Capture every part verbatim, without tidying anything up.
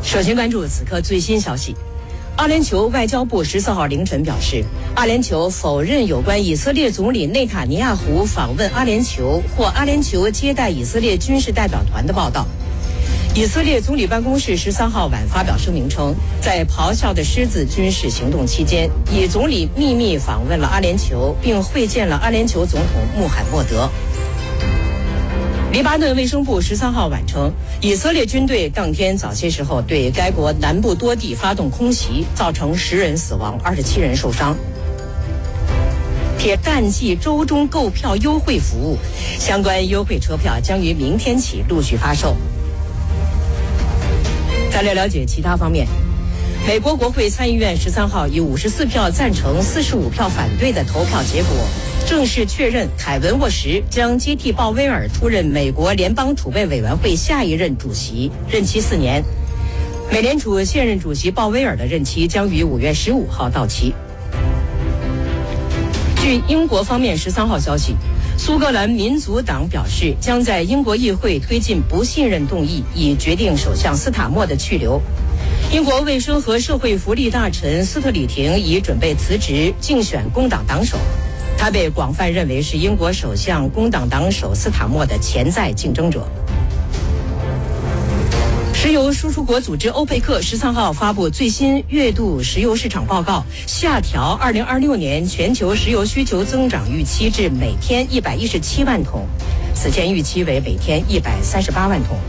首先关注此刻最新消息。阿联酋外交部十四号凌晨表示，阿联酋否认有关以色列总理内塔尼亚胡访问阿联酋或阿联酋接待以色列军事代表团的报道。以色列总理办公室十三号晚发表声明称，在咆哮的狮子军事行动期间，以总理秘密访问了阿联酋，并会见了阿联酋总统穆罕默德。黎巴嫩卫生部十三号晚称，以色列军队当天早些时候对该国南部多地发动空袭，造成十人死亡，二十七人受伤。铁淡季周中购票优惠服务，相关优惠车票将于明天起陆续发售。再来了解其他方面，美国国会参议院十三号以五十四票赞成、四十五票反对的投票结果，正式确认凯文沃什将接替鲍威尔出任美国联邦储备委员会下一任主席，任期四年。美联储现任主席鲍威尔的任期将于五月十五号到期。据英国方面十三号消息，苏格兰民族党表示将在英国议会推进不信任动议，以决定首相斯塔默的去留。英国卫生和社会福利大臣斯特里廷已准备辞职竞选工党党首，他被广泛认为是英国首相工党党首斯塔默的潜在竞争者。石油输出国组织欧佩克十三号发布最新月度石油市场报告，下调二零二六年全球石油需求增长预期至每天一百一十七万桶，此前预期为每天一百三十八万桶。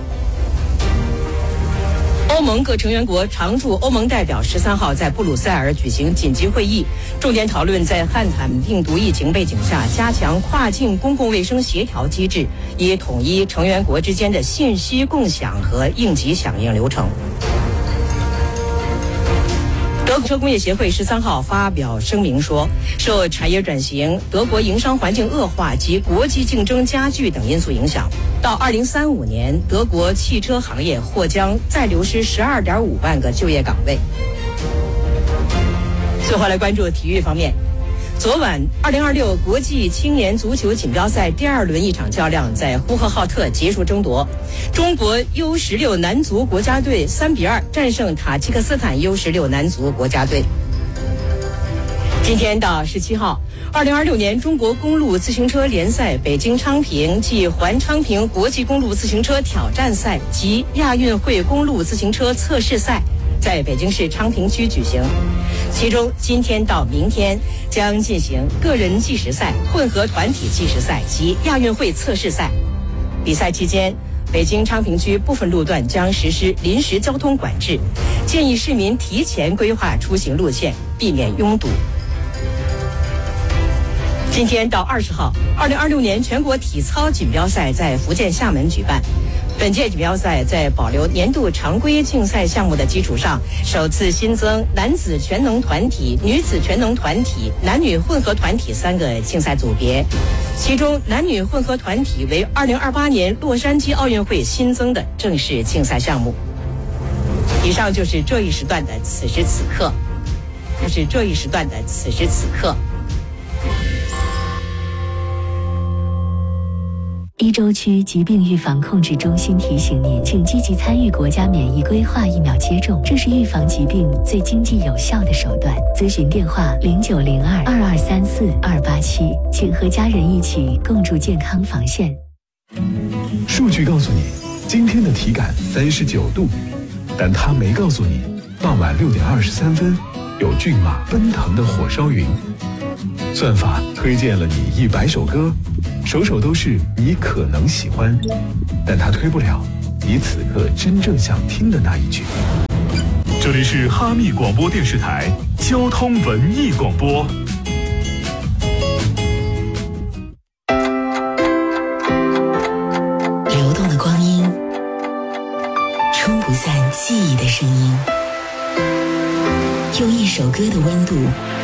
欧盟各成员国常驻欧盟代表十三号在布鲁塞尔举行紧急会议，重点讨论在汉坦病毒疫情背景下加强跨境公共卫生协调机制，以统一成员国之间的信息共享和应急响应流程。德国车工业协会十三号发表声明说，受产业转型、德国营商环境恶化及国际竞争加剧等因素影响，到二零三五年，德国汽车行业或将再流失十二点五万个就业岗位。最后来关注体育方面。昨晚二零二六国际青年足球锦标赛第二轮一场较量在呼和浩特结束争夺，中国 U 十六 男足国家队三比二战胜塔吉克斯坦 U 十六 男足国家队。今天到十七号，二零二六年中国公路自行车联赛北京昌平暨环昌平国际公路自行车挑战赛及亚运会公路自行车测试赛在北京市昌平区举行，其中今天到明天将进行个人计时赛、混合团体计时赛及亚运会测试赛。比赛期间，北京昌平区部分路段将实施临时交通管制，建议市民提前规划出行路线，避免拥堵。今天到二十号，二零二六年全国体操锦标赛在福建厦门举办。本届锦标赛在保留年度常规竞赛项目的基础上，首次新增男子全能团体、女子全能团体、男女混合团体三个竞赛组别，其中男女混合团体为二零二八年洛杉矶奥运会新增的正式竞赛项目。以上就是这一时段的此时此刻，就是这一时段的此时此刻。 一州区疾病预防控制中心提醒您，请积极参与国家免疫规划疫苗接种，这是预防疾病最经济有效的手段。咨询电话零九零二二二三四二八七，请和家人一起共筑健康防线。 数据告诉你，今天的体感三十九度，但它没告诉你，傍晚六点二十三分，有骏马奔腾的火烧云。算法推荐了你一百首歌，首首都是你可能喜欢，但它推不了你此刻真正想听的那一句。 这里是哈密广播电视台交通文艺广播。 流动的光阴，冲不散记忆的声音，用一首歌的温度